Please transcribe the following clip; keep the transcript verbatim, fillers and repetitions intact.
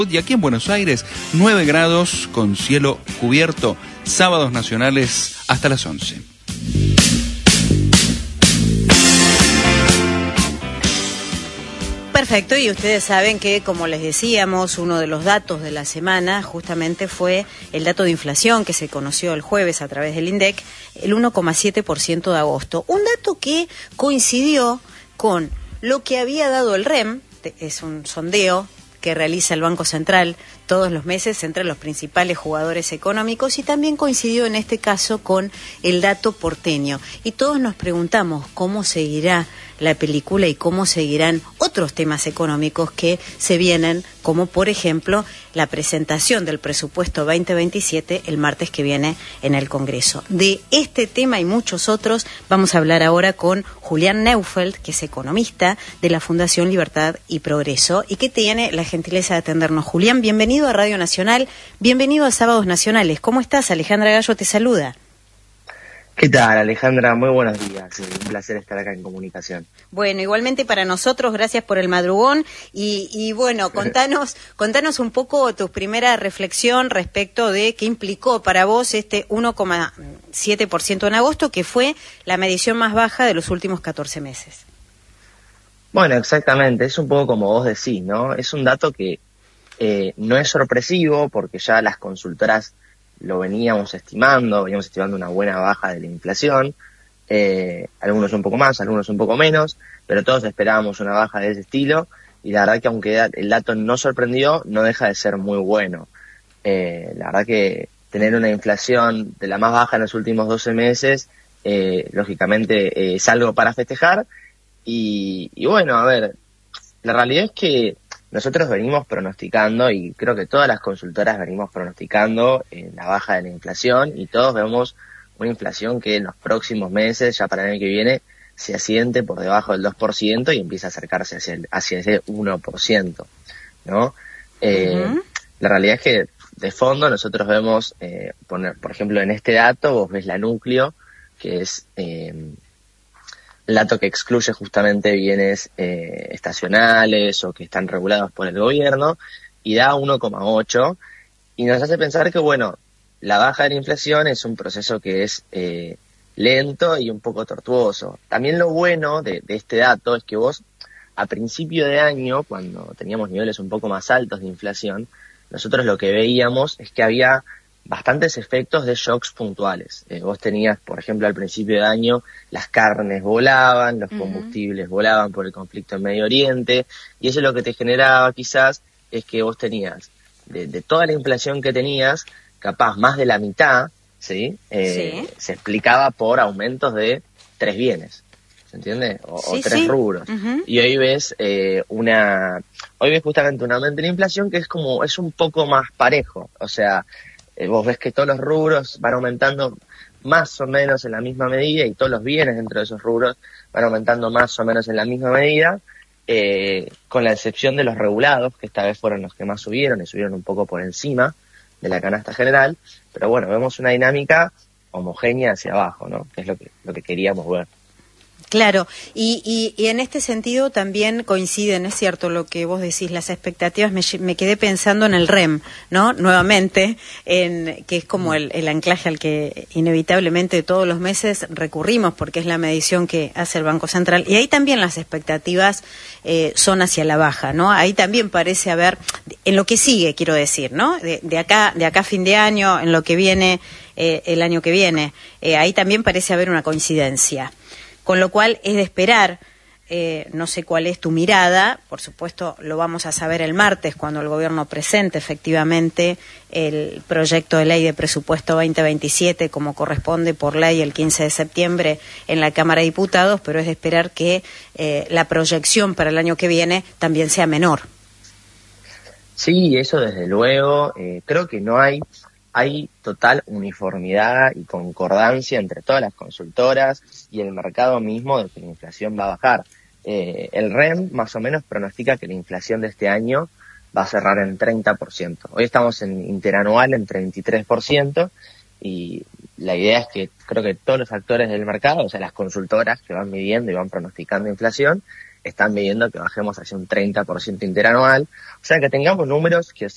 Y aquí en Buenos Aires, nueve grados con cielo cubierto, sábados nacionales hasta las once. Perfecto, y ustedes saben que, como les decíamos, uno de los datos de la semana justamente fue el dato de inflación que se conoció el jueves a través del INDEC, el uno coma siete por ciento de agosto. Un dato que coincidió con lo que había dado el R E M, es un sondeo que realiza el Banco Central todos los meses entre los principales jugadores económicos, y también coincidió en este caso con el dato porteño. Y todos nos preguntamos cómo seguirá la película y cómo seguirán otros temas económicos que se vienen, como por ejemplo la presentación del presupuesto veinte veintisiete el martes que viene en el Congreso. De este tema y muchos otros vamos a hablar ahora con Julián Neufeld, que es economista de la Fundación Libertad y Progreso y que tiene la gentileza de atendernos. Julián, bienvenido a Radio Nacional, bienvenido a Sábados Nacionales. ¿Cómo estás? Alejandra Gallo te saluda. ¿Qué tal, Alejandra? Muy buenos días. Un placer estar acá en comunicación. Bueno, igualmente para nosotros, gracias por el madrugón. Y, y bueno, contanos, contanos un poco tu primera reflexión respecto de qué implicó para vos este uno coma siete por ciento en agosto, que fue la medición más baja de los últimos catorce meses. Bueno, exactamente. Es un poco como vos decís, ¿no? Es un dato que eh, no es sorpresivo porque ya las consultoras lo veníamos estimando, veníamos estimando una buena baja de la inflación, eh, algunos un poco más, algunos un poco menos, pero todos esperábamos una baja de ese estilo, y la verdad que aunque el dato no sorprendió, no deja de ser muy bueno. Eh, la verdad que tener una inflación de la más baja en los últimos doce meses, eh, lógicamente eh, es algo para festejar, y, y bueno, a ver, la realidad es que nosotros venimos pronosticando, y creo que todas las consultoras venimos pronosticando eh, la baja de la inflación, y todos vemos una inflación que en los próximos meses, ya para el año que viene, se asiente por debajo del dos por ciento y empieza a acercarse hacia, el, hacia ese uno por ciento, ¿no? Eh, uh-huh. La realidad es que de fondo nosotros vemos, eh, poner, por ejemplo, en este dato vos ves la núcleo, que es Eh, el dato que excluye justamente bienes eh, estacionales o que están regulados por el gobierno, y da uno coma ocho, y nos hace pensar que, bueno, la baja de la inflación es un proceso que es eh, lento y un poco tortuoso. También lo bueno de, de este dato es que vos, a principio de año, cuando teníamos niveles un poco más altos de inflación, nosotros lo que veíamos es que había bastantes efectos de shocks puntuales. Eh, vos tenías, por ejemplo, al principio de año, las carnes volaban, los combustibles uh-huh. volaban por el conflicto en Medio Oriente, y eso lo que te generaba quizás es que vos tenías, de, de toda la inflación que tenías, capaz más de la mitad, ¿sí? Eh, sí. Se explicaba por aumentos de tres bienes, ¿se entiende? O, sí, o tres sí. rubros. Uh-huh. Y hoy ves eh, una, hoy ves justamente un aumento de la inflación que es como, es un poco más parejo, o sea, Eh, vos ves que todos los rubros van aumentando más o menos en la misma medida, y todos los bienes dentro de esos rubros van aumentando más o menos en la misma medida, eh, con la excepción de los regulados, que esta vez fueron los que más subieron, y subieron un poco por encima de la canasta general, pero bueno, vemos una dinámica homogénea hacia abajo, ¿no? Que es lo que, lo que queríamos ver. Claro, y, y, y en este sentido también coinciden, es cierto lo que vos decís, las expectativas, me, me quedé pensando en el R E M, ¿no? Nuevamente, en, que es como el, el anclaje al que inevitablemente todos los meses recurrimos, porque es la medición que hace el Banco Central, y ahí también las expectativas eh, son hacia la baja, ¿no? Ahí también parece haber, en lo que sigue, quiero decir, ¿no? De, de acá, de acá a fin de año, en lo que viene, eh, el año que viene, eh, ahí también parece haber una coincidencia. Con lo cual es de esperar, eh, no sé cuál es tu mirada, por supuesto lo vamos a saber el martes cuando el gobierno presente efectivamente el proyecto de ley de presupuesto veinte veintisiete como corresponde por ley el quince de septiembre en la Cámara de Diputados, pero es de esperar que eh, la proyección para el año que viene también sea menor. Sí, eso desde luego, eh, creo que no hay... Hay total uniformidad y concordancia entre todas las consultoras y el mercado mismo de que la inflación va a bajar. Eh, el R E M más o menos pronostica que la inflación de este año va a cerrar en treinta por ciento. Hoy estamos en interanual en treinta y tres por ciento, y la idea es que creo que todos los actores del mercado, o sea, las consultoras que van midiendo y van pronosticando inflación, están midiendo que bajemos hacia un treinta por ciento interanual, o sea, que tengamos números que